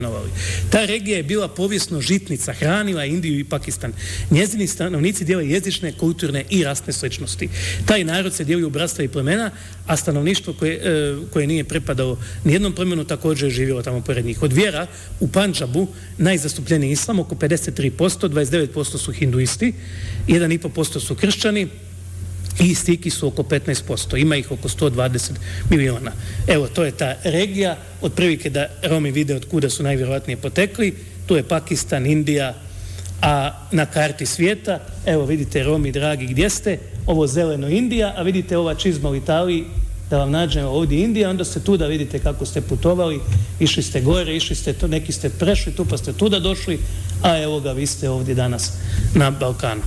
Ta regija je bila povijesno žitnica, hranila Indiju i Pakistan. Njezini stanovnici dijele jezične, kulturne i rasne sličnosti. Taj narod se dijeli u bratstva i plemena, a stanovništvo koje nije prepadalo nijednom plemenu također je živjelo tamo pored njih. Od vjera u Pandžabu najzastupljeniji islam, oko 53%, 29% su hinduisti, 1,5% su kršćani, i Siki su oko 15%, ima ih oko 120 miliona. Evo, to je ta regija, otprilike da Romi vide od kuda su najvjerovatnije potekli, tu je Pakistan, Indija, a na karti svijeta, evo vidite Romi dragi gdje ste, ovo zeleno Indija, a vidite ova čizma u Italiji, da vam nađemo ovdje Indija, onda ste tu da vidite kako ste putovali, išli ste gore, išli ste to, neki ste prešli tu pa ste tu da došli, a evo ga vi ste ovdje danas na Balkanu.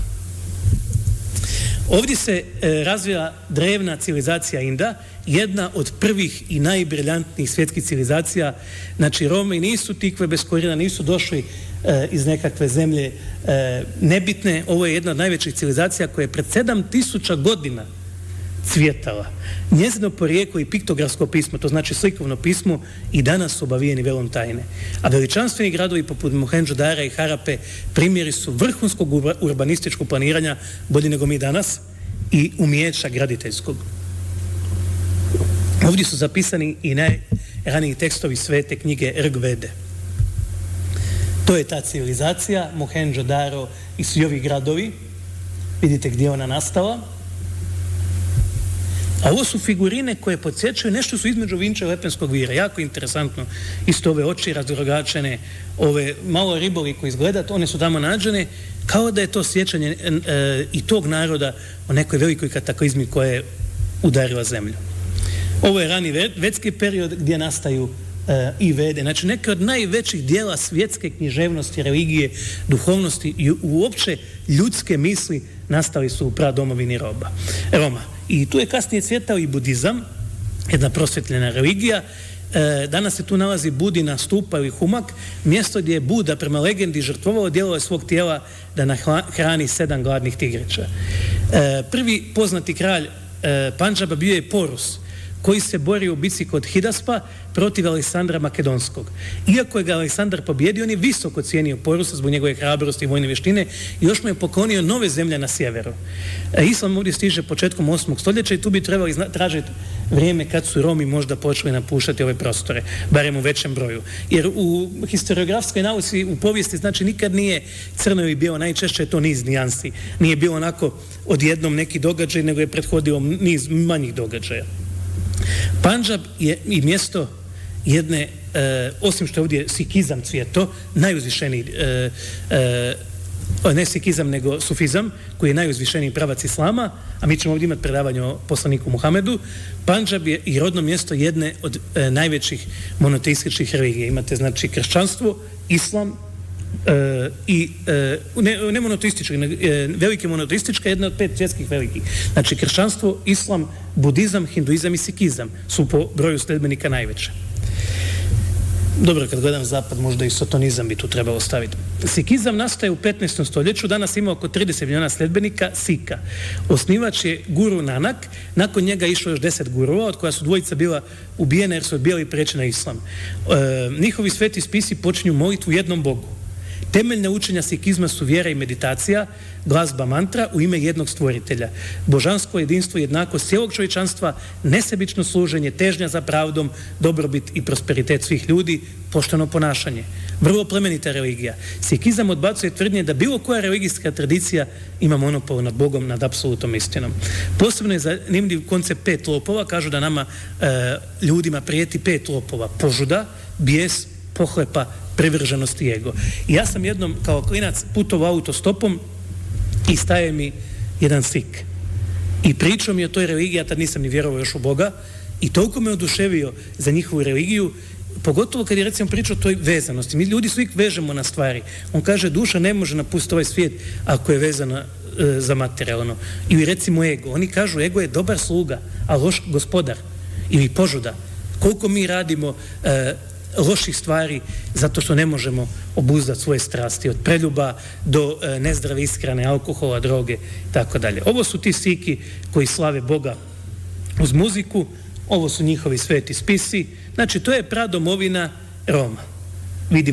Ovdje se razvija drevna civilizacija Inda, jedna od prvih i najbriljantnijih svjetskih civilizacija. Znači, Romi nisu tikve bez korijena, nisu došli iz nekakve zemlje nebitne. Ovo je jedna od najvećih civilizacija koja je pred 7000 godina cvjetala. Njezino porijeklo i piktografsko pismo, to znači slikovno pismo, i danas su obavijeni velom tajne. A veličanstveni gradovi poput Mohendžodara i Harape primjeri su vrhunskog urbanističkog planiranja, bolje nego mi danas, i umijeća graditeljskog. Ovdje su zapisani i najraniji tekstovi svete knjige Rigvede. To je ta civilizacija, Mohendžodaro i svi ovi gradovi. Vidite gdje ona nastala. A ovo su figurine koje podsjećaju, nešto su između Vinča i Lepenskog vira, jako interesantno. Isto ove oči razdrogačene, ove malo riboliko izgledat, one su tamo nađene, kao da je to sjećanje i tog naroda o nekoj velikoj kataklizmi koja je udarila zemlju. Ovo je rani vedski period gdje nastaju i Vede, znači neke od najvećih dijela svjetske književnosti, religije, duhovnosti i uopće ljudske misli nastali su u pradomovini Roma. I tu je kasnije cvjetao i budizam, jedna prosvjetljena religija. Danas se tu nalazi Budina stupa ili humak, mjesto gdje je Buda prema legendi žrtvovao dijelove svog tijela da nahrani 7 gladnih tigrića. Prvi poznati kralj Pandžaba bio je Porus, koji se borio u bici kod Hidaspa protiv Aleksandra Makedonskog. Iako je ga Aleksandar pobjedio, on je visoko cijenio Porusa zbog njegove hrabrosti i vojne vještine i još mu je poklonio nove zemlje na sjeveru. Islam ovdje stiže početkom 8. stoljeća i tu bi trebali tražiti vrijeme kad su Romi možda počeli napuštati ove prostore, barem u većem broju. Jer u historiografskoj nauci, u povijesti, znači nikad nije crno i bijelo, najčešće je to niz nijansi. Nije bilo onako odjednom neki događaj, nego je prethodio niz manjih događaja. Pandžab je i mjesto jedne, osim što je ovdje sikizam cvjeto, najuzvišeniji, ne sikizam nego sufizam, koji je najuzvišeniji pravac islama, a mi ćemo ovdje imati predavanje o poslaniku Muhamedu. Pandžab je i rodno mjesto jedne od najvećih monoteističkih religija. Imate znači kršćanstvo, islam, i ne monoteistička, velike monoteistička, jedna od 5 svjetskih velikih. Znači kršćanstvo, islam, budizam, hinduizam i sikizam su po broju sledbenika najveće. Dobro, kad gledam zapad, možda i sotonizam bi tu trebalo staviti. Sikizam nastaje u 15. stoljeću, danas ima oko 30 milijuna sledbenika Sika. Osnivač je Guru Nanak, nakon njega išlo još 10 gurua, od koja su dvojica bila ubijena jer su odbijali preći na islam. Njihovi sveti spisi počinju molitvu jednom Bogu. Temeljna učenja sikizma su vjera i meditacija, glazba mantra u ime jednog stvoritelja. Božansko jedinstvo, jednakost cijelog čovječanstva, nesebično služenje, težnja za pravdom, dobrobit i prosperitet svih ljudi, pošteno ponašanje. Vrlo plemenita religija. Sikizam odbacuje tvrdnje da bilo koja religijska tradicija ima monopol nad Bogom, nad apsolutom istinom. Posebno je zanimljiv koncept 5 lopova. Kažu da nama ljudima prijeti 5 lopova. Požuda, bijes, pohlepa, privrženost i ego. I ja sam jednom kao klinac putovao autostopom i staje mi jedan Sik. I pričao mi o toj religiji, ja tad nisam ni vjerovao još u Boga, i toliko me oduševio za njihovu religiju, pogotovo kad je recimo pričao o toj vezanosti. Mi ljudi svi vežemo na stvari. On kaže, duša ne može napustiti ovaj svijet ako je vezana za materijalno. Ili recimo ego. Oni kažu, ego je dobar sluga, a loš gospodar. Ili požuda. Koliko mi radimo loših stvari zato što ne možemo obuzdati svoje strasti, od preljuba do nezdrave ishrane, alkohola, droge, tako dalje. Ovo su ti Siki koji slave Boga uz muziku, ovo su njihovi sveti spisi, znači to je pradomovina Roma.